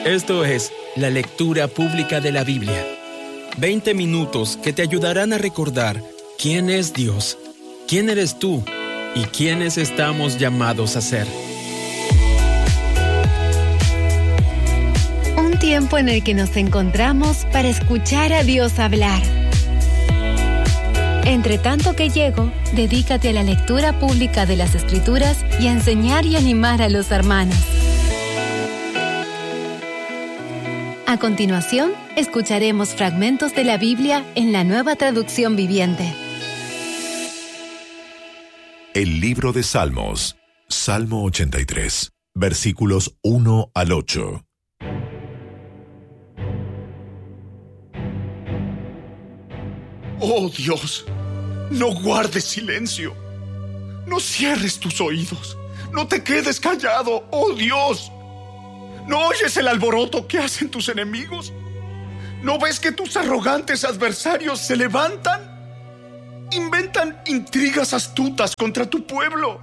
Esto es la lectura pública de la Biblia. 20 minutos que te ayudarán a recordar quién es Dios, quién eres tú y quiénes estamos llamados a ser. Un tiempo en el que nos encontramos para escuchar a Dios hablar. Entre tanto que llego, dedícate a la lectura pública de las Escrituras y a enseñar y animar a los hermanos. A continuación, escucharemos fragmentos de la Biblia en la Nueva Traducción Viviente. El libro de Salmos, Salmo 83, versículos 1 al 8. Oh Dios, no guardes silencio. No cierres tus oídos. No te quedes callado, oh Dios. ¿No oyes el alboroto que hacen tus enemigos? ¿No ves que tus arrogantes adversarios se levantan? Inventan intrigas astutas contra tu pueblo.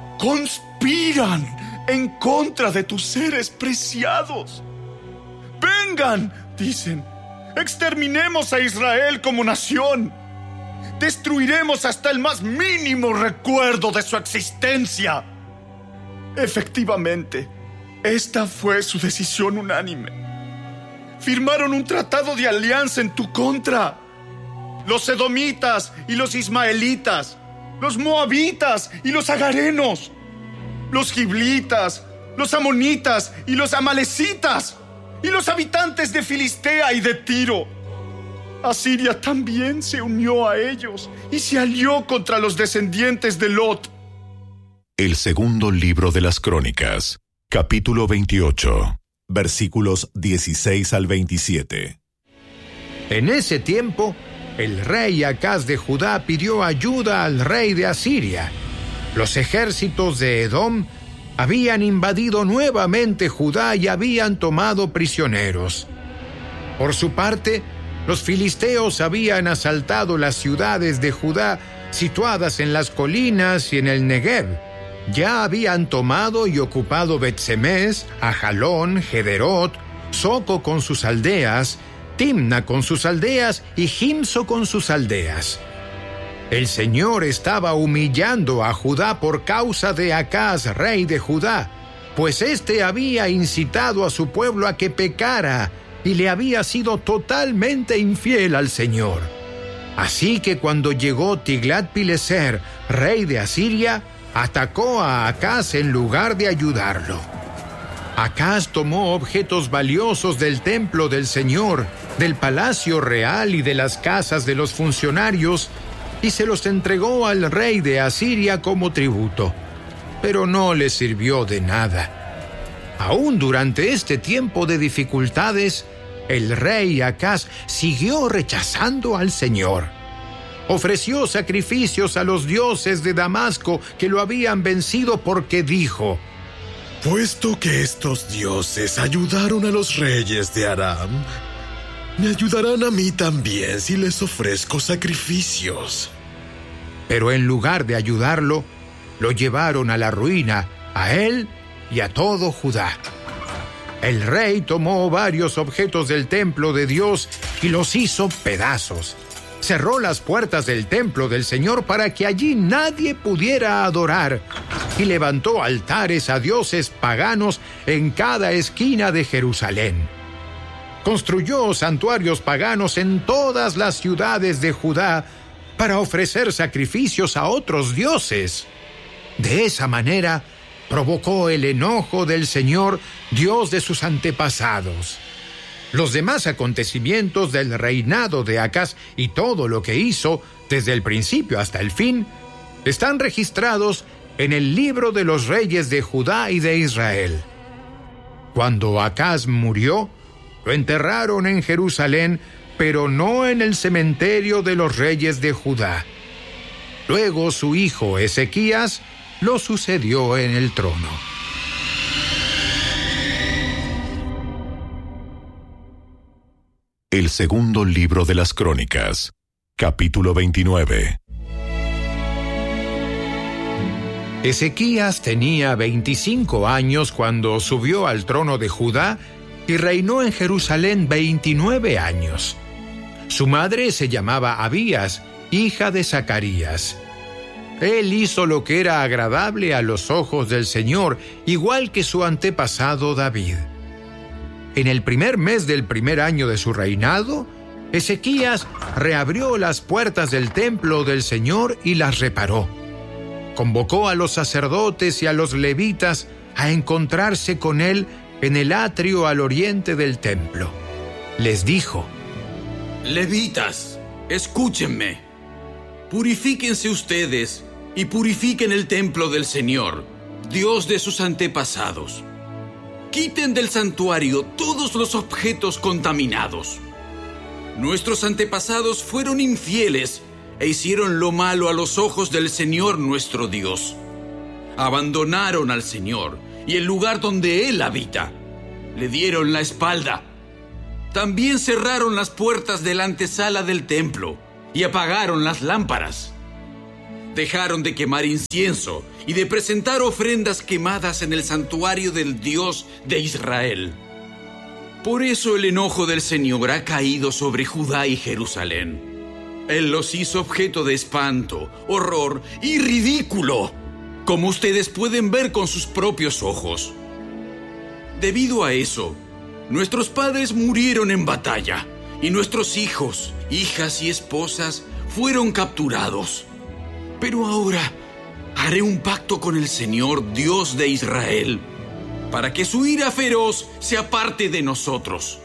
Conspiran en contra de tus seres preciados. Vengan, dicen. Exterminemos a Israel como nación. Destruiremos hasta el más mínimo recuerdo de su existencia. Efectivamente, esta fue su decisión unánime. Firmaron un tratado de alianza en tu contra. Los edomitas y los ismaelitas, los moabitas y los agarenos, los giblitas, los amonitas y los amalecitas, y los habitantes de Filistea y de Tiro. Asiria también se unió a ellos y se alió contra los descendientes de Lot. El segundo libro de las Crónicas, capítulo 28, versículos 16 al 27. En ese tiempo, el rey Acaz de Judá pidió ayuda al rey de Asiria. Los ejércitos de Edom habían invadido nuevamente Judá y habían tomado prisioneros. Por su parte, los filisteos habían asaltado las ciudades de Judá situadas en las colinas y en el Negev. Ya habían tomado y ocupado Bet-Semes, Ajalón, Gederot, Soco con sus aldeas, Timna con sus aldeas y Gimso con sus aldeas. El Señor estaba humillando a Judá por causa de Acaz, rey de Judá, pues éste había incitado a su pueblo a que pecara y le había sido totalmente infiel al Señor. Así que cuando llegó Tiglat-Pileser, rey de Asiria, atacó a Acaz en lugar de ayudarlo. Acaz tomó objetos valiosos del templo del Señor, del palacio real y de las casas de los funcionarios, y se los entregó al rey de Asiria como tributo, pero no le sirvió de nada. Aún durante este tiempo de dificultades, el rey Acaz siguió rechazando al Señor. Ofreció sacrificios a los dioses de Damasco que lo habían vencido porque dijo: puesto que estos dioses ayudaron a los reyes de Aram, me ayudarán a mí también si les ofrezco sacrificios. Pero en lugar de ayudarlo, lo llevaron a la ruina, a él y a todo Judá. El rey tomó varios objetos del templo de Dios y los hizo pedazos. Cerró las puertas del templo del Señor para que allí nadie pudiera adorar, y levantó altares a dioses paganos en cada esquina de Jerusalén. Construyó santuarios paganos en todas las ciudades de Judá para ofrecer sacrificios a otros dioses. De esa manera, provocó el enojo del Señor, Dios de sus antepasados. Los demás acontecimientos del reinado de Acaz y todo lo que hizo, desde el principio hasta el fin, están registrados en el libro de los reyes de Judá y de Israel. Cuando Acaz murió, lo enterraron en Jerusalén, pero no en el cementerio de los reyes de Judá. Luego su hijo Ezequías lo sucedió en el trono. El segundo libro de las Crónicas, capítulo 29. Ezequías tenía 25 años cuando subió al trono de Judá y reinó en Jerusalén 29 años. Su madre se llamaba Abías, hija de Zacarías. Él hizo lo que era agradable a los ojos del Señor, igual que su antepasado David. En el primer mes del primer año de su reinado, Ezequías reabrió las puertas del templo del Señor y las reparó. Convocó a los sacerdotes y a los levitas a encontrarse con él en el atrio al oriente del templo. Les dijo: Levitas, escúchenme. Purifíquense ustedes y purifiquen el templo del Señor, Dios de sus antepasados. Quiten del santuario todos los objetos contaminados. Nuestros antepasados fueron infieles e hicieron lo malo a los ojos del Señor nuestro Dios. Abandonaron al Señor y el lugar donde Él habita. Le dieron la espalda. También cerraron las puertas de la antesala del templo y apagaron las lámparas. Dejaron de quemar incienso y de presentar ofrendas quemadas en el santuario del Dios de Israel. Por eso el enojo del Señor ha caído sobre Judá y Jerusalén. Él los hizo objeto de espanto, horror y ridículo, como ustedes pueden ver con sus propios ojos. Debido a eso, nuestros padres murieron en batalla, y nuestros hijos, hijas y esposas fueron capturados. Pero ahora haré un pacto con el Señor, Dios de Israel, para que su ira feroz se aparte de nosotros.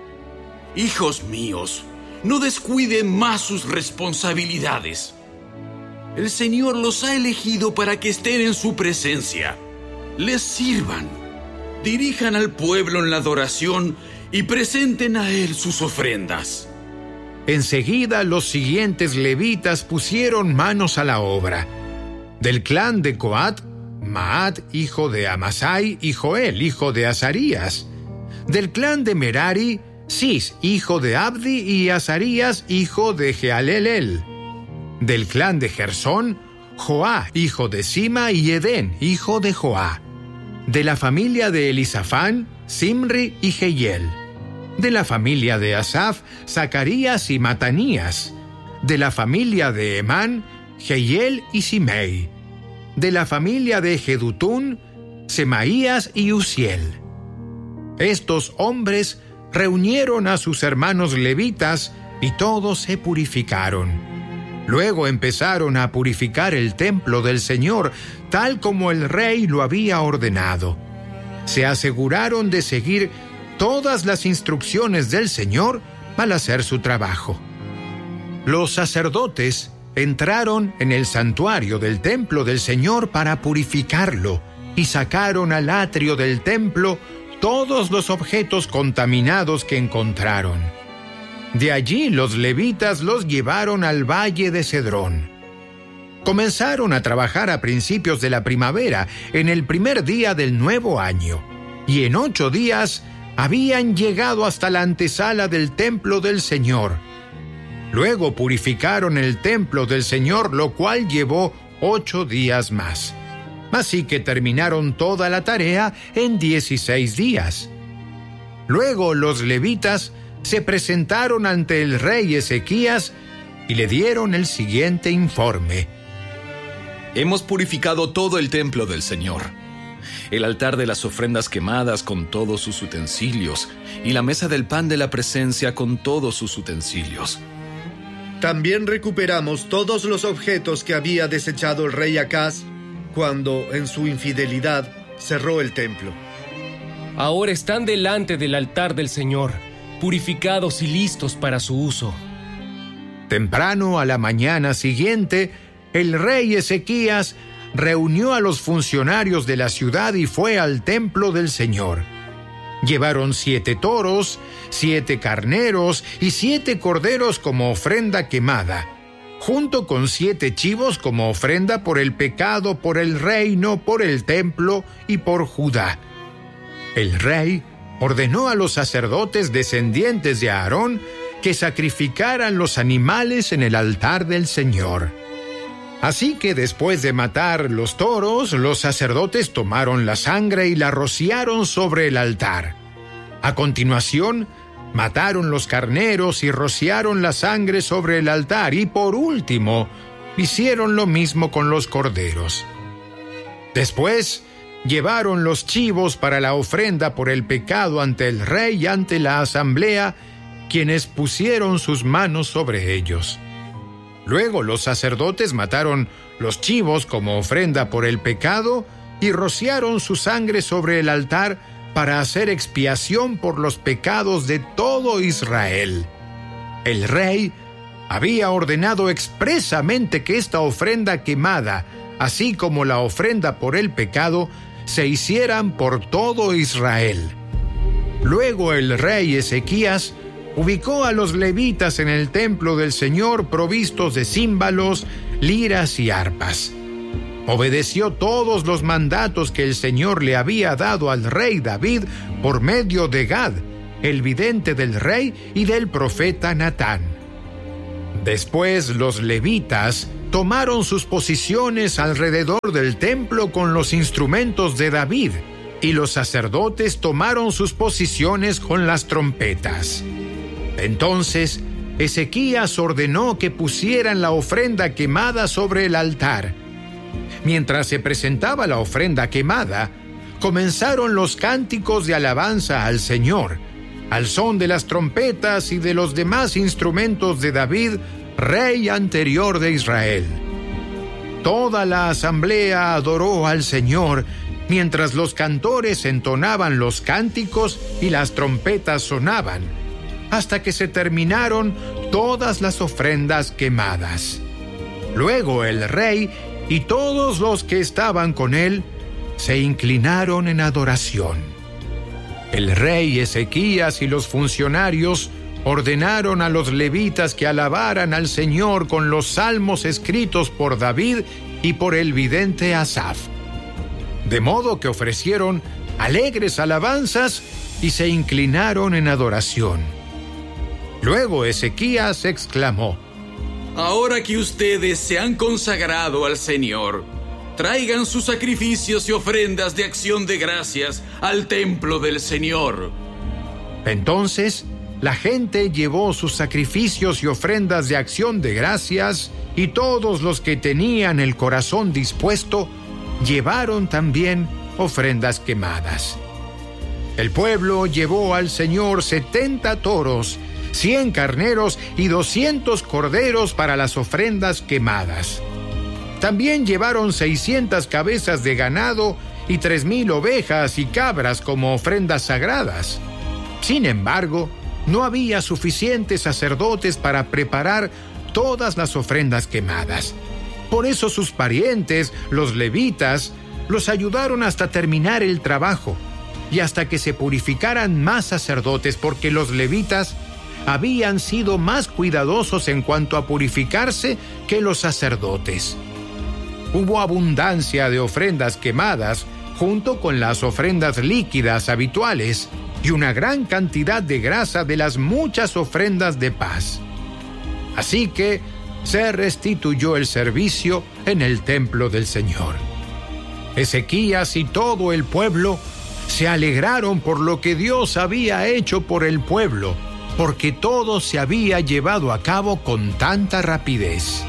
Hijos míos, no descuiden más sus responsabilidades. El Señor los ha elegido para que estén en su presencia. Les sirvan, dirijan al pueblo en la adoración y presenten a Él sus ofrendas. Enseguida los siguientes levitas pusieron manos a la obra. Del clan de Coat, Maat, hijo de Amasai, y Joel, hijo de Azarías. Del clan de Merari, Cis, hijo de Abdi, y Azarías, hijo de Jehalelel. Del clan de Gersón, Joá, hijo de Sima, y Edén, hijo de Joá. De la familia de Elisafán, Simri y Jehiel. De la familia de Asaf, Zacarías y Matanías. De la familia de Emán, Jehiel y Simei. De la familia de Jedutún, Semaías y Uziel. Estos hombres reunieron a sus hermanos levitas y todos se purificaron. Luego empezaron a purificar el templo del Señor, tal como el rey lo había ordenado. Se aseguraron de seguir todas las instrucciones del Señor al hacer su trabajo. Los sacerdotes entraron en el santuario del templo del Señor para purificarlo y sacaron al atrio del templo todos los objetos contaminados que encontraron. De allí los levitas los llevaron al valle de Cedrón. Comenzaron a trabajar a principios de la primavera, en el primer día del nuevo año, y en 8 días habían llegado hasta la antesala del templo del Señor. Luego purificaron el templo del Señor, lo cual llevó 8 días más. Así que terminaron toda la tarea en 16 días. Luego los levitas se presentaron ante el rey Ezequías y le dieron el siguiente informe. Hemos purificado todo el templo del Señor, el altar de las ofrendas quemadas con todos sus utensilios, y la mesa del pan de la presencia con todos sus utensilios. También recuperamos todos los objetos que había desechado el rey Acaz cuando, en su infidelidad, cerró el templo. Ahora están delante del altar del Señor, purificados y listos para su uso. Temprano a la mañana siguiente, el rey Ezequías reunió a los funcionarios de la ciudad y fue al templo del Señor. Llevaron 7 toros, 7 carneros y 7 corderos como ofrenda quemada, junto con 7 chivos como ofrenda por el pecado, por el reino, por el templo y por Judá. El rey ordenó a los sacerdotes descendientes de Aarón que sacrificaran los animales en el altar del Señor. Así que después de matar los toros, los sacerdotes tomaron la sangre y la rociaron sobre el altar. A continuación, mataron los carneros y rociaron la sangre sobre el altar, y por último, hicieron lo mismo con los corderos. Después, llevaron los chivos para la ofrenda por el pecado ante el rey y ante la asamblea, quienes pusieron sus manos sobre ellos. Luego los sacerdotes mataron los chivos como ofrenda por el pecado y rociaron su sangre sobre el altar para hacer expiación por los pecados de todo Israel. El rey había ordenado expresamente que esta ofrenda quemada, así como la ofrenda por el pecado, se hicieran por todo Israel. Luego el rey Ezequías ubicó a los levitas en el templo del Señor provistos de címbalos, liras y arpas. Obedeció todos los mandatos que el Señor le había dado al rey David por medio de Gad, el vidente del rey, y del profeta Natán. Después los levitas tomaron sus posiciones alrededor del templo con los instrumentos de David, y los sacerdotes tomaron sus posiciones con las trompetas. Entonces Ezequías ordenó que pusieran la ofrenda quemada sobre el altar. Mientras se presentaba la ofrenda quemada, comenzaron los cánticos de alabanza al Señor, al son de las trompetas y de los demás instrumentos de David, rey anterior de Israel. Toda la asamblea adoró al Señor, mientras los cantores entonaban los cánticos y las trompetas sonaban, hasta que se terminaron todas las ofrendas quemadas. Luego el rey y todos los que estaban con él se inclinaron en adoración. El rey Ezequías y los funcionarios ordenaron a los levitas que alabaran al Señor con los salmos escritos por David y por el vidente Asaf. De modo que ofrecieron alegres alabanzas y se inclinaron en adoración. Luego Ezequías exclamó: Ahora que ustedes se han consagrado al Señor, traigan sus sacrificios y ofrendas de acción de gracias al templo del Señor. Entonces, la gente llevó sus sacrificios y ofrendas de acción de gracias, y todos los que tenían el corazón dispuesto llevaron también ofrendas quemadas. El pueblo llevó al Señor 70 toros, 100 carneros y 200 corderos para las ofrendas quemadas. También llevaron 600 cabezas de ganado y 3,000 ovejas y cabras como ofrendas sagradas. Sin embargo, no había suficientes sacerdotes para preparar todas las ofrendas quemadas. Por eso sus parientes, los levitas, los ayudaron hasta terminar el trabajo y hasta que se purificaran más sacerdotes, porque los levitas habían sido más cuidadosos en cuanto a purificarse que los sacerdotes. Hubo abundancia de ofrendas quemadas junto con las ofrendas líquidas habituales y una gran cantidad de grasa de las muchas ofrendas de paz. Así que se restituyó el servicio en el templo del Señor. Ezequías y todo el pueblo se alegraron por lo que Dios había hecho por el pueblo, porque todo se había llevado a cabo con tanta rapidez.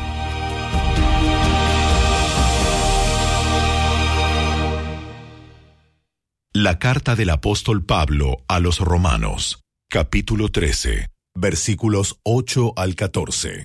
La carta del apóstol Pablo a los Romanos, capítulo 13, versículos 8 al 14.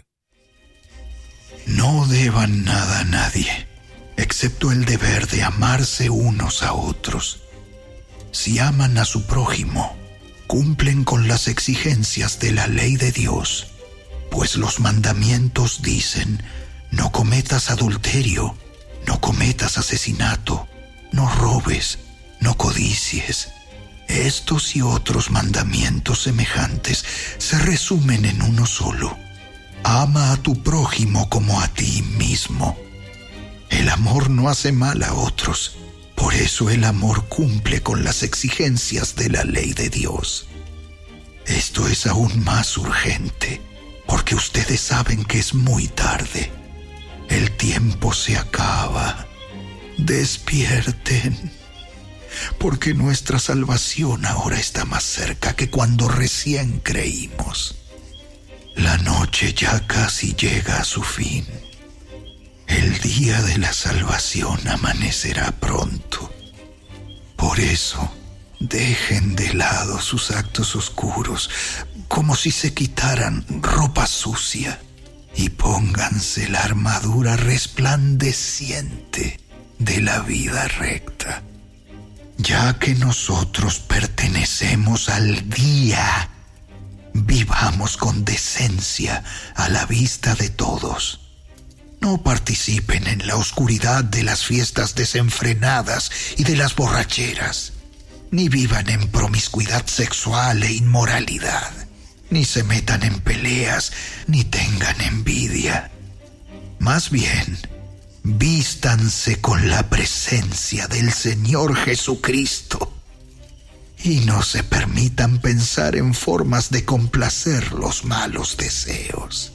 No deban nada a nadie, excepto el deber de amarse unos a otros. Si aman a su prójimo, cumplen con las exigencias de la ley de Dios, pues los mandamientos dicen: no cometas adulterio, no cometas asesinato, no robes, no codicies. Estos y otros mandamientos semejantes se resumen en uno solo: ama a tu prójimo como a ti mismo. El amor no hace mal a otros. Por eso el amor cumple con las exigencias de la ley de Dios. Esto es aún más urgente, porque ustedes saben que es muy tarde. El tiempo se acaba. Despierten. porque nuestra salvación ahora está más cerca que cuando recién creímos. La noche ya casi llega a su fin. El día de la salvación amanecerá pronto. Por eso, dejen de lado sus actos oscuros, como si se quitaran ropa sucia, y pónganse la armadura resplandeciente de la vida recta. Ya que nosotros pertenecemos al día, vivamos con decencia a la vista de todos. No participen en la oscuridad de las fiestas desenfrenadas y de las borracheras, ni vivan en promiscuidad sexual e inmoralidad, ni se metan en peleas, ni tengan envidia. Más bien, vístanse con la presencia del Señor Jesucristo y no se permitan pensar en formas de complacer los malos deseos.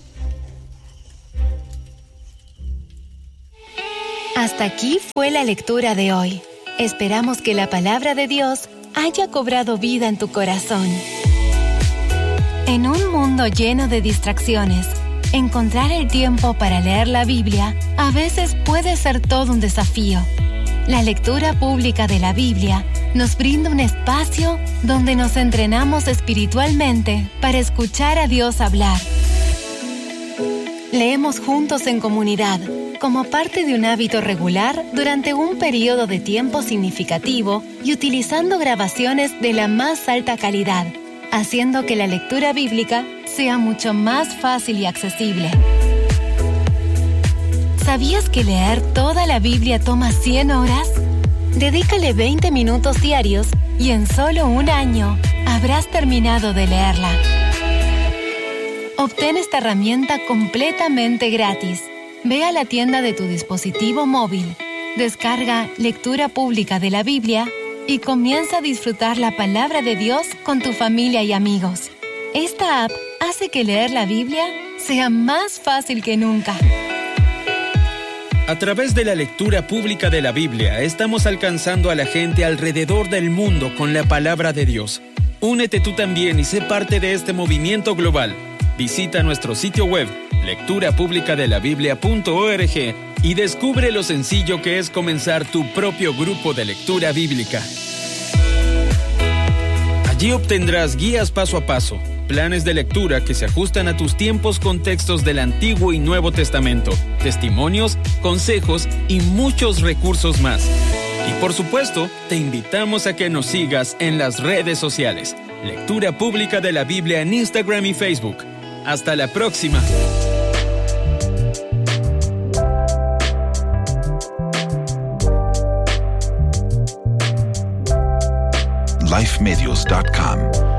Hasta aquí fue la lectura de hoy. Esperamos que la palabra de Dios haya cobrado vida en tu corazón. En un mundo lleno de distracciones, encontrar el tiempo para leer la Biblia a veces puede ser todo un desafío. La lectura pública de la Biblia nos brinda un espacio donde nos entrenamos espiritualmente para escuchar a Dios hablar. Leemos juntos en comunidad, como parte de un hábito regular durante un periodo de tiempo significativo y utilizando grabaciones de la más alta calidad, haciendo que la lectura bíblica sea mucho más fácil y accesible. ¿Sabías que leer toda la Biblia toma 100 horas? Dedícale 20 minutos diarios y en solo un año habrás terminado de leerla. Obtén esta herramienta completamente gratis. Ve a la tienda de tu dispositivo móvil, descarga Lectura Pública de la Biblia y comienza a disfrutar la palabra de Dios con tu familia y amigos. Esta app hace que leer la Biblia sea más fácil que nunca. A través de la lectura pública de la Biblia, estamos alcanzando a la gente alrededor del mundo con la palabra de Dios. Únete tú también y sé parte de este movimiento global. Visita nuestro sitio web, lecturapublicadelabiblia.org, y descubre lo sencillo que es comenzar tu propio grupo de lectura bíblica. Allí obtendrás guías paso a paso, planes de lectura que se ajustan a tus tiempos con textos del Antiguo y Nuevo Testamento, testimonios, consejos y muchos recursos más. Y por supuesto, te invitamos a que nos sigas en las redes sociales. Lectura Pública de la Biblia en Instagram y Facebook. Hasta la próxima. lifemedios.com